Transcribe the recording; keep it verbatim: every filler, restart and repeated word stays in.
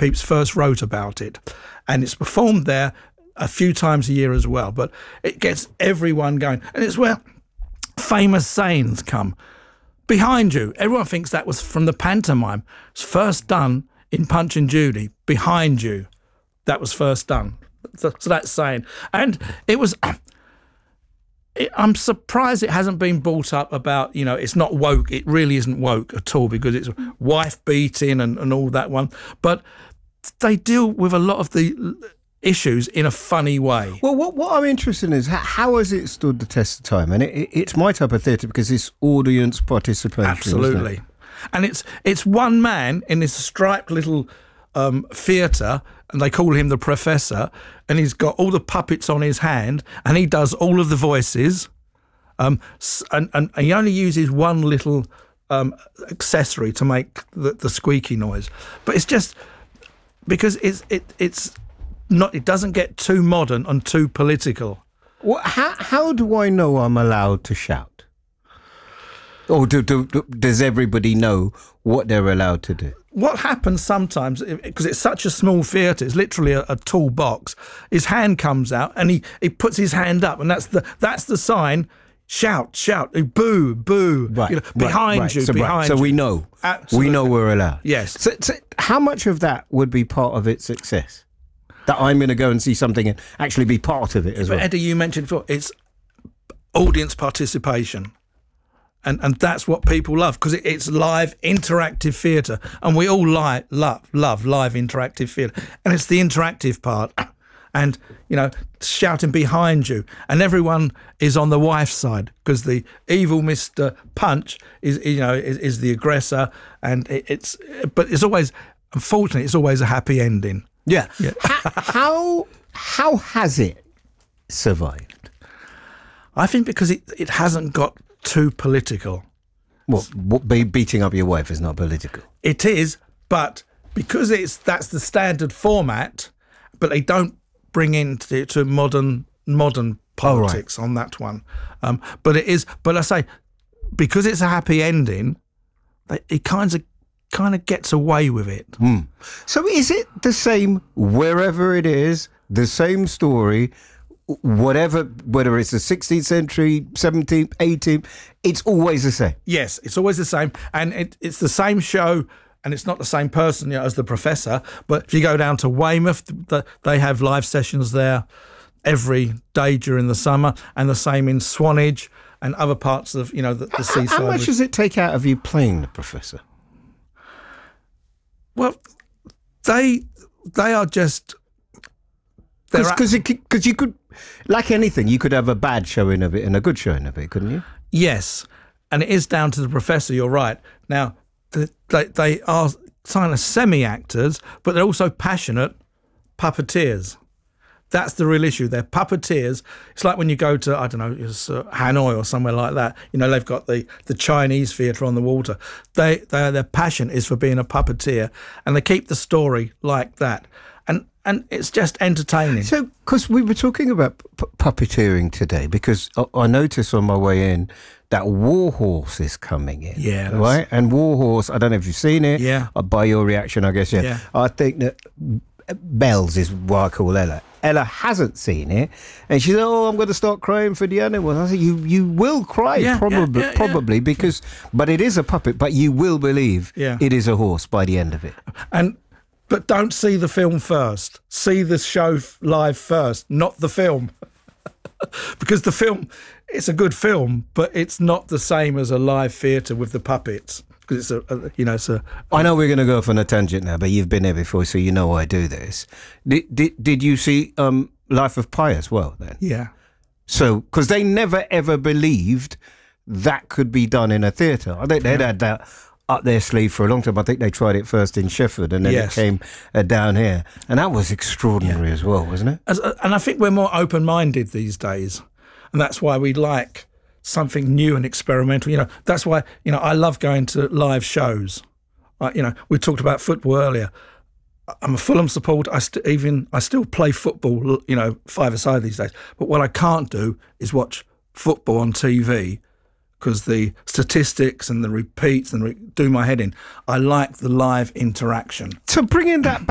Pepys first wrote about it, and it's performed there a few times a year as well. But it gets everyone going, and it's where famous sayings come. Behind you, everyone thinks that was from the pantomime. It's first done in Punch and Judy. Behind you, that was first done. So, so that's saying, and it was. It, I'm surprised it hasn't been brought up about, you know, it's not woke. It really isn't woke at all, because it's wife beating and, and all that one. But they deal with a lot of the issues in a funny way. Well, what, what I'm interested in is how, how has it stood the test of time? And it, it, it's my type of theatre because it's audience participation. Absolutely. Isn't it? And it's it's one man in this striped little um, theatre, and they call him the Professor, and he's got all the puppets on his hand, and he does all of the voices, um, and, and he only uses one little um, accessory to make the, the squeaky noise. But it's just because it's it it's not. It doesn't get too modern and too political. Well, how how do I know I'm allowed to shout? Or do, do, do, does everybody know what they're allowed to do? What happens sometimes, because it's such a small theatre, it's literally a, a tall box, his hand comes out and he, he puts his hand up, and that's the that's the sign, shout, shout, boo, boo, right, you know, right, behind right. you, so, behind right. so you. we know. Absolutely. We know we're allowed. Yes. So, so how much of that would be part of its success? That I'm going to go and see something and actually be part of it as but well? Eddie, you mentioned before, it's audience participation. And and that's what people love, because it, it's live, interactive theatre. And we all li- love, love live, interactive theatre. And it's the interactive part. And, you know, shouting behind you. And everyone is on the wife's side, because the evil Mister Punch is, you know, is, is the aggressor. And it, it's, but it's always, unfortunately, it's always a happy ending. Yeah. yeah. how, how has it survived? I think because it, it hasn't got too political. What, what be, beating up your wife is not political? It is, but because it's that's the standard format, but they don't bring into to modern modern politics oh, right. on that one. Um, but it is. But I say, because it's a happy ending, they, it kind of kind of gets away with it. Mm. So is it the same wherever it is? The same story? Whatever, whether it's the sixteenth century, seventeenth, eighteenth, it's always the same. Yes, it's always the same. And it, it's the same show, and it's not the same person, you know, as the Professor. But if you go down to Weymouth, the, they have live sessions there every day during the summer, and the same in Swanage and other parts of, you know, the, the seaside. How much does it take out of you playing the Professor? Well, they they are just... Because because you could, like anything, you could have a bad showing of it and a good showing of it, couldn't you? Yes, and it is down to the Professor, you're right. Now, the, they, they are kind of semi-actors, but they're also passionate puppeteers. That's the real issue. They're puppeteers. It's like when you go to, I don't know, it's, uh, Hanoi or somewhere like that. You know, they've got the, the Chinese theatre on the water. They, they Their passion is for being a puppeteer, and they keep the story like that. And and it's just entertaining. So, because we were talking about p- puppeteering today, because I, I noticed on my way in that Warhorse is coming in. Yeah. That's... Right? And Warhorse, I don't know if you've seen it. Yeah. Uh, by your reaction, I guess, yeah. yeah. I think that Bells is what I call Ella. Ella hasn't seen it, and she said, "Oh, I'm going to start crying for the animals." I said, "You, you will cry, yeah, probably, yeah, yeah, probably, yeah. because, but it is a puppet. But you will believe yeah. it is a horse by the end of it." And but don't see the film first. See the show live first, not the film, because the film, it's a good film, but it's not the same as a live theatre with the puppets. Because it's a, a, you know, it's a. I know we're going to go off on a tangent now, but you've been there before, so you know I do this. Did did, did you see um, Life of Pi as well then? Yeah. So, because they never ever believed that could be done in a theatre. I think they'd yeah. had that up their sleeve for a long time. I think they tried it first in Sheffield, and then yes. it came uh, down here, and that was extraordinary yeah. as well, wasn't it? As, and I think we're more open-minded these days, and that's why we like something new and experimental. You know, that's why, you know, I love going to live shows. Uh, you know, we talked about football earlier. I'm a Fulham supporter. I st- even I still play football, you know, five-a-side these days. But what I can't do is watch football on T V, because the statistics and the repeats and re- do my head in. I like the live interaction. So bringing that back.